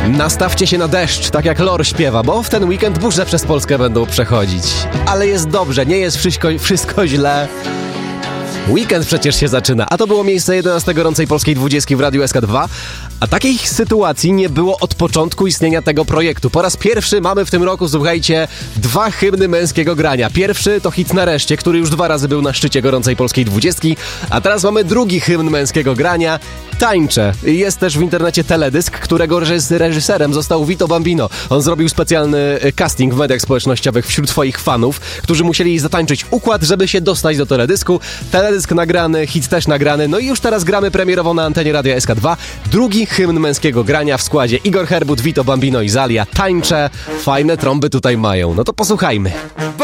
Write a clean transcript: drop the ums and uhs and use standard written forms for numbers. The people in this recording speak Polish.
Nastawcie się na deszcz, tak jak Lor śpiewa, bo w ten weekend burze przez Polskę będą przechodzić. Ale jest dobrze, nie jest wszystko źle. Weekend przecież się zaczyna, a to było miejsce 11 gorącej polskiej 20 w Radiu SK2, a takiej sytuacji nie było od początku istnienia tego projektu. Po raz pierwszy mamy w tym roku, słuchajcie, 2 hymny męskiego grania. Pierwszy to Hit Nareszcie, który już 2 razy był na szczycie gorącej polskiej 20, a teraz mamy drugi hymn męskiego grania, Tańczę. Jest też w internecie teledysk, którego reżyserem został Vito Bambino. On zrobił specjalny casting w mediach społecznościowych wśród swoich fanów, którzy musieli zatańczyć układ, żeby się dostać do teledysku. Teledysk nagrany, hit też nagrany, no i już teraz gramy premierowo na antenie Radia SK2. Drugi hymn męskiego grania w składzie Igor Herbut, Vito Bambino i Zalia. Tańczę. Fajne trąby tutaj mają. No to posłuchajmy.